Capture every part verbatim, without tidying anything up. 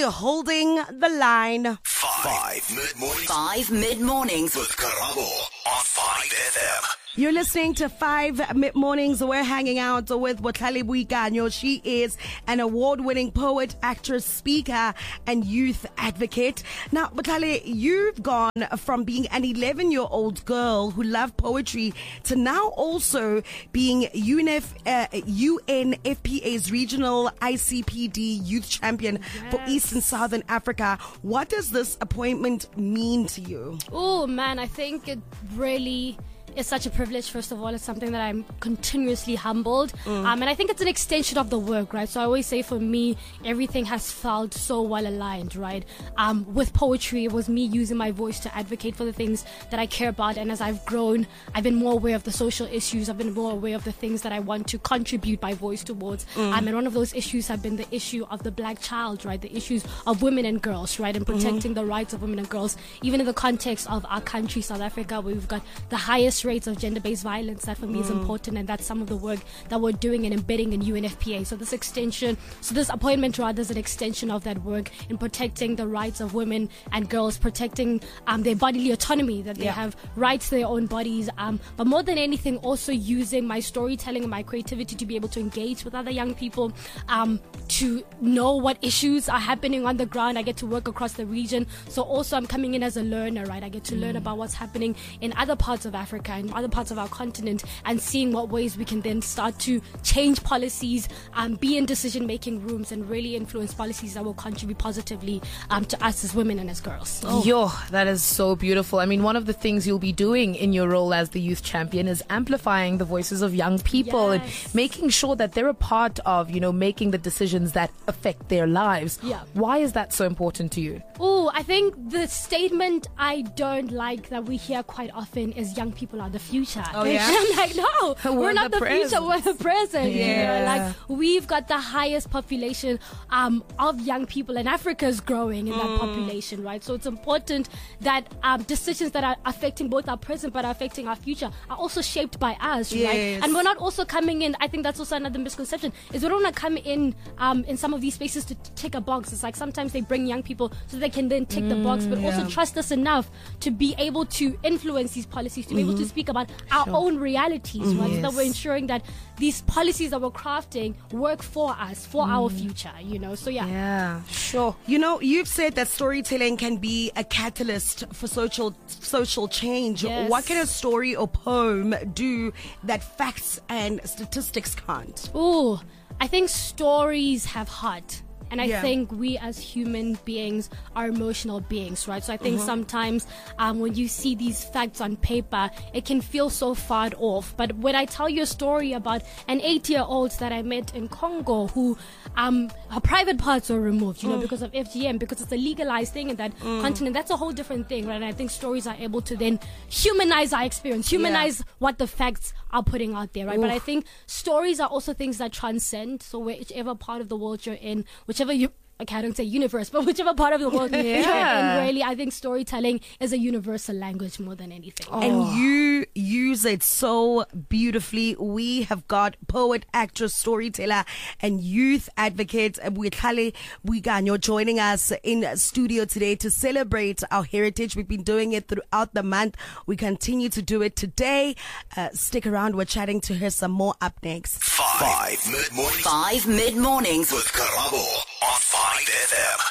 holding the line. Five mid-mornings. Five mid-mornings. With Karabo on five F M. You're listening to Five Mid Mornings. We're hanging out with Botlhale Boikanyo. She is an award-winning poet, actress, speaker, and youth advocate. Now, Botlhale, you've gone from being an eleven-year-old girl who loved poetry to now also being U N F, uh, U N F P A's regional I C P D youth champion yes. for East and Southern Africa. What does this appointment mean to you? Oh, man, I think it really... It's such a privilege. First of all, it's something that I'm continuously humbled. Mm. Um, and I think it's an extension of the work, right? So I always say for me, everything has felt so well aligned, right? Um, with poetry, it was me using my voice to advocate for the things that I care about. And as I've grown, I've been more aware of the social issues. I've been more aware of the things that I want to contribute my voice towards. Mm. Um, and one of those issues have been the issue of the black child, right? The issues of women and girls, right? And protecting mm. the rights of women and girls, even in the context of our country, South Africa, where we've got the highest rates of gender-based violence. That for me mm. is important, and that's some of the work that we're doing and embedding in U N F P A. So this extension, so this appointment rather is an extension of that work in protecting the rights of women and girls, protecting um, their bodily autonomy, that they yeah. have rights to their own bodies, um, but more than anything, also using my storytelling and my creativity to be able to engage with other young people, um, to know what issues are happening on the ground. I get to work across the region, so also I'm coming in as a learner, right? I get to mm. learn about what's happening in other parts of Africa and other parts of our continent, and seeing what ways we can then start to change policies, um, be in decision-making rooms, and really influence policies that will contribute positively um, to us as women and as girls. Oh. Yo, that is so beautiful. I mean, one of the things you'll be doing in your role as the youth champion is amplifying the voices of young people yes. and making sure that they're a part of, you know, making the decisions that affect their lives. Yeah. Why is that so important to you? Oh, I think the statement I don't like that we hear quite often is young people are the future. Oh, yeah? And I'm like, no, we're, we're not the, the future, we're the present. Yeah. You know, like, we've got the highest population um, of young people, and Africa's growing in mm. that population, right? So it's important that um, decisions that are affecting both our present but are affecting our future are also shaped by us, yes. right? And we're not also coming in, I think that's also another misconception, is we don't want to come in um, in some of these spaces to t- tick a box. It's like sometimes they bring young people so they can then tick mm, the box, but yeah. also trust us enough to be able to influence these policies, to be mm-hmm. able to speak about our sure. own realities, mm-hmm. right? Yes. So that we're ensuring that these policies that we're crafting work for us, for mm. our future, you know? So yeah. Yeah, sure. You know, you've said that storytelling can be a catalyst for social social change. Yes. What can a story or poem do that facts and statistics can't? Oh, I think stories have heart. And I yeah. think we as human beings are emotional beings, right? So I think mm-hmm. sometimes um, when you see these facts on paper, it can feel so far off. But when I tell you a story about an eight-year-old that I met in Congo who um, her private parts were removed, you mm. know, because of F G M, because it's a legalized thing in that mm. continent, that's a whole different thing, right? And I think stories are able to then humanize our experience, humanize yeah. what the facts are putting out there, right? Oof. But I think stories are also things that transcend. So whichever part of the world you're in, whichever you, okay, I don't say universe, but whichever part of the world yeah. you're in, really, I think storytelling is a universal language more than anything. Oh. And you use it so beautifully. We have got poet, actress, storyteller, and youth advocate Botlhale Boikanyo joining us in studio today to celebrate our heritage. We've been doing it throughout the month. We continue to do it today. Uh, stick around. We're chatting to her some more up next. Five mid-mornings. Five mid-mornings. With Karabo on five F M.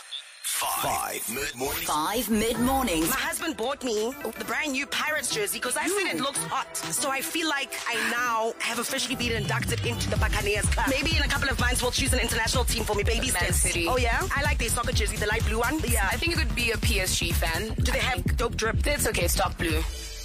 Five mid-mornings. Five mid-mornings. My husband bought me the brand new Pirates jersey because I said it looks hot. So I feel like I now have officially been inducted into the Buccaneers Club. Maybe in a couple of months we'll choose an international team for me. Baby Man steps. City. Oh yeah? I like their soccer jersey, the light blue one. Yeah. I think you could be a P S G fan. Do they have dope drip? It's okay, it's dark blue.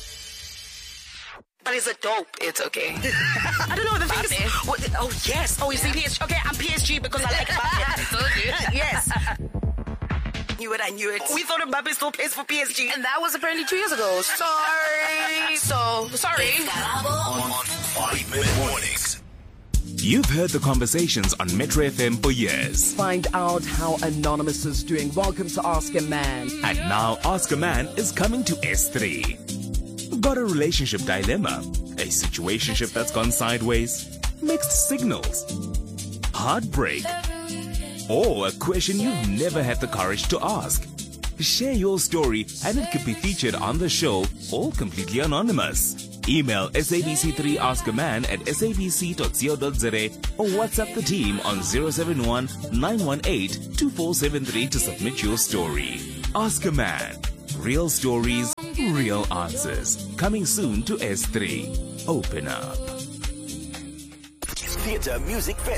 But is it dope? It's okay. I don't know. The thing is, what, oh yes. Oh, you see P S G. Okay, I'm P S G because I like Mbappe. Yes. Knew it, I knew it. We thought Mbappe still plays for P S G. And that was apparently two years ago. Sorry. So, sorry. On five mid-mornings. You've heard the conversations on Metro F M for years. Find out how Anonymous is doing. Welcome to Ask a Man. And now Ask a Man is coming to S three. Got a relationship dilemma? A situationship that's gone sideways? Mixed signals? Heartbreak? or a question you've never had the courage to ask. Share your story and it could be featured on the show, all completely anonymous. Email S A B C three Ask a Man at sabc dot co dot za or WhatsApp the team on zero seven one nine one eight two four seven three to submit your story. Ask a Man. Real stories, real answers. Coming soon to S three. Open up. Theatre Music Festival.